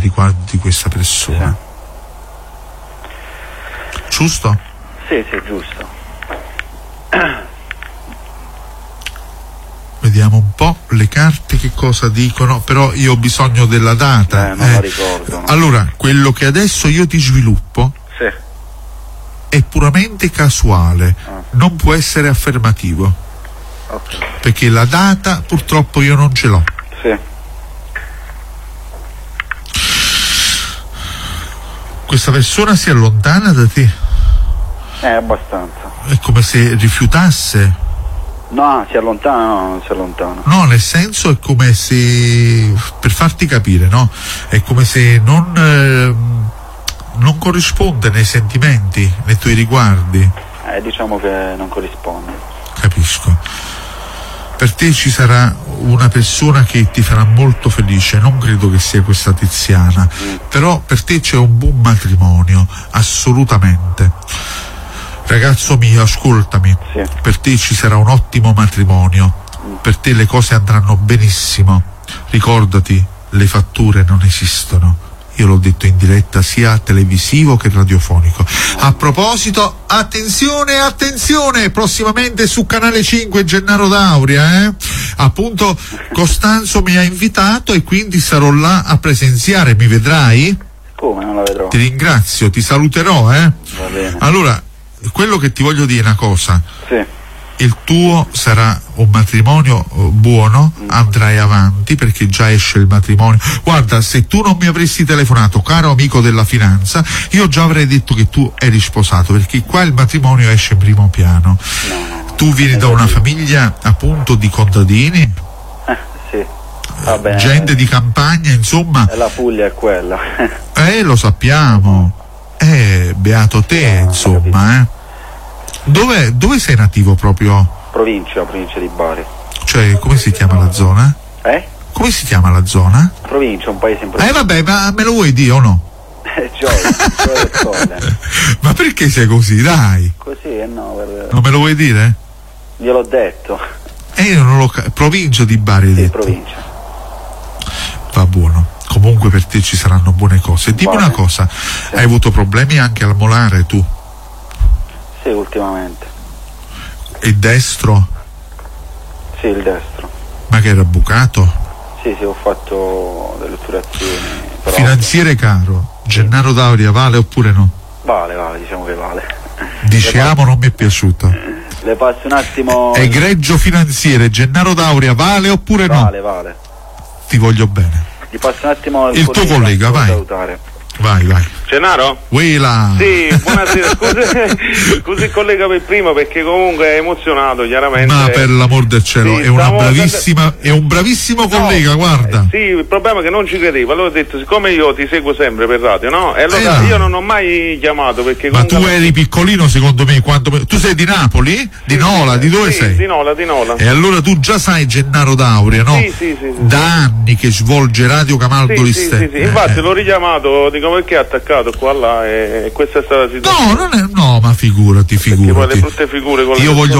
riguardo di questa persona. Giusto? Sì, giusto. Vediamo un po' le carte che cosa dicono, però io ho bisogno della data. Non la ricordo. No? Allora, quello che adesso io ti sviluppo è puramente casuale, non può essere affermativo. Okay. Perché la data purtroppo io non ce l'ho. Sì. Questa persona si allontana da te? Abbastanza. È come se rifiutasse. No, si allontana, no, non si allontana. No, nel senso è come se, per farti capire, no? È come se non corrisponde nei sentimenti, nei tuoi riguardi. Diciamo che non corrisponde. Capisco. Per te ci sarà una persona che ti farà molto felice, non credo che sia questa Tiziana, però per te c'è un buon matrimonio, assolutamente. Ragazzo mio, ascoltami, per te ci sarà un ottimo matrimonio, per te le cose andranno benissimo, ricordati, le fatture non esistono. Io l'ho detto in diretta sia televisivo che radiofonico. A proposito, attenzione, prossimamente su Canale 5 Gennaro D'Auria, appunto Costanzo mi ha invitato e quindi sarò là a presenziare, mi vedrai? Come, non la vedrò? Ti ringrazio, ti saluterò, Va bene. Allora, quello che ti voglio dire è una cosa. Sì. Il tuo sarà un matrimonio buono, andrai avanti perché già esce il matrimonio. Guarda, se tu non mi avresti telefonato, caro amico della finanza, io già avrei detto che tu eri sposato, perché qua il matrimonio esce in primo piano. No. Tu vieni da una famiglia appunto di contadini? Sì. Va bene. Gente di campagna, insomma. La Puglia è quella. Lo sappiamo. Beato te, insomma, Dove sei nativo proprio? Provincia di Bari. Cioè, come si chiama la zona? Come si chiama la zona? Provincia, un paese in provincia. Vabbè, ma me lo vuoi dire o no? Gioia. Ma perché sei così, dai? Così, no, non me lo vuoi dire? Gliel'ho detto. Io non lo provincia di Bari, hai detto. Provincia. Va buono. Comunque per te ci saranno buone cose. Dimmi una cosa, hai avuto problemi anche al molare tu? Sì, ultimamente. Il destro? Sì, il destro. Ma che era bucato? Sì, ho fatto delle otturazioni. Però... Finanziere caro, Gennaro D'Auria vale oppure no? Vale, diciamo che vale. Diciamo, non mi è piaciuto. Le passo un attimo. Egregio finanziere, Gennaro D'Auria vale oppure no? Vale. Ti voglio bene. Ti passo un attimo il tuo collega, vai. Salutare. Vai. Gennaro? Willa. Sì, buonasera. Scusi il collega per prima perché comunque è emozionato, chiaramente. Ma per l'amor del cielo, è un bravissimo collega, guarda. Sì, il problema è che non ci credevo, allora ho detto, siccome io ti seguo sempre per radio, no? E allora io non ho mai chiamato perché ma tu eri piccolino secondo me, tu sei di Napoli? Di Nola, di dove sei? Di Nola. E allora tu già sai Gennaro D'Auria, no? Sì. Da anni che svolge Radio Camaldo Liste. Sì. Infatti l'ho richiamato, dico perché è attaccato qua là e questa è stata la situazione. No, ma figurati. Poi le brutte figure con io voglio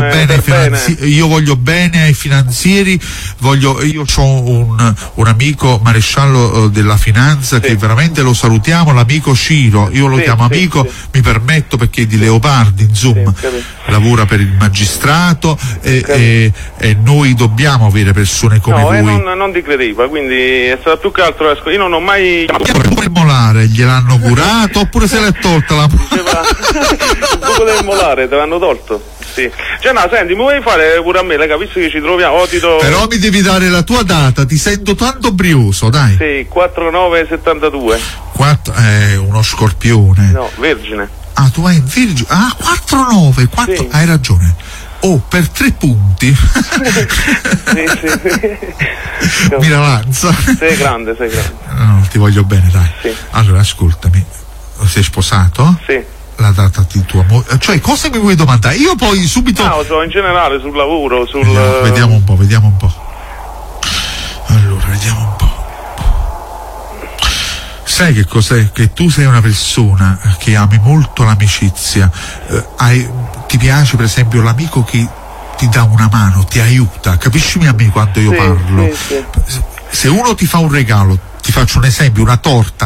bene ai finanzieri, io ho un amico maresciallo della finanza che veramente lo salutiamo, l'amico Ciro, io lo chiamo amico, mi permetto perché è di Leopardi, insomma, lavora per il magistrato e noi dobbiamo avere persone come voi. Non ti credeva, quindi è stato più che altro, io non ho mai il molare gliel'hanno curato oppure se l'è tolta la dopo del molare te l'hanno tolto? Sì. Senti, mi vuoi fare pure a me, capisci che ci troviamo? Però mi devi dare la tua data, ti sento tanto brioso, dai. Sì, 4972. Uno scorpione. No, vergine. Ah, tu hai vergine. 49, sì. Hai ragione. Per 3 punti. Sì. Mi avanza. Sei grande. No, ti voglio bene, dai. Sì. Allora, ascoltami. Sei sposato? Sì. La data di tua moglie. Cioè, cosa mi vuoi domandare? Io poi subito. No, so in generale sul lavoro, Vediamo un po'. Allora, vediamo un po'. Sai che cos'è? Che tu sei una persona che ami molto l'amicizia. Ti piace per esempio l'amico che ti dà una mano, ti aiuta, capisci a me quando io parlo? Sì. Se uno ti fa un regalo, ti faccio un esempio, una torta